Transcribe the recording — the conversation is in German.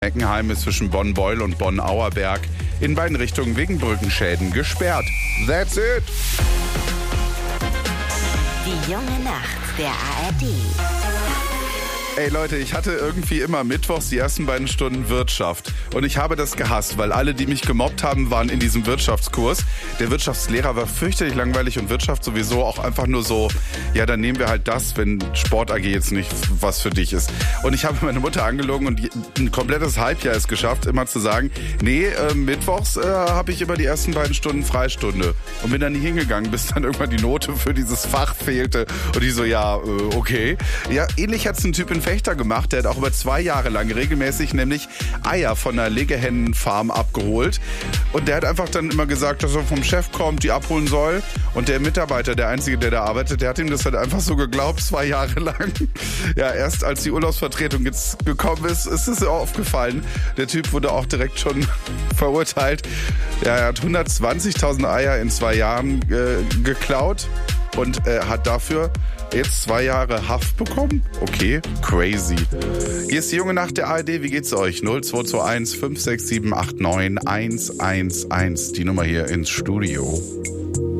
Meckenheim ist zwischen Bonn-Beul und Bonn-Auerberg in beiden Richtungen wegen Brückenschäden gesperrt. That's it. Die junge Nacht der ARD. Ey Leute, ich hatte irgendwie immer mittwochs die ersten beiden Stunden Wirtschaft. Und ich habe das gehasst, weil alle, die mich gemobbt haben, waren in diesem Wirtschaftskurs. Der Wirtschaftslehrer war fürchterlich langweilig und Wirtschaft sowieso auch einfach nur so, ja, dann nehmen wir halt das, wenn Sport AG jetzt nicht was für dich ist. Und ich habe meine Mutter angelogen und ein komplettes Halbjahr es geschafft, immer zu sagen, nee, mittwochs habe ich immer die ersten beiden Stunden Freistunde. Und bin dann nie hingegangen, bis dann irgendwann die Note für dieses Fach fehlte. Und die so, ja, okay. Ja, ähnlich hat's ein Typ in Fechter gemacht, der hat auch über 2 Jahre lang regelmäßig nämlich Eier von einer Legehennenfarm abgeholt. Und der hat einfach dann immer gesagt, dass er vom Chef kommt, die abholen soll. Und der Mitarbeiter, der Einzige, der da arbeitet, der hat ihm das halt einfach so geglaubt, 2 Jahre lang. Ja, erst als die Urlaubsvertretung jetzt gekommen ist es aufgefallen. Der Typ wurde auch direkt schon verurteilt. Ja, er hat 120.000 Eier in 2 Jahren geklaut und hat dafür jetzt 2 Jahre Haft bekommen? Okay, crazy. Hier ist die junge Nacht der ARD. Wie geht's euch? 0221 56789 111. Die Nummer hier ins Studio.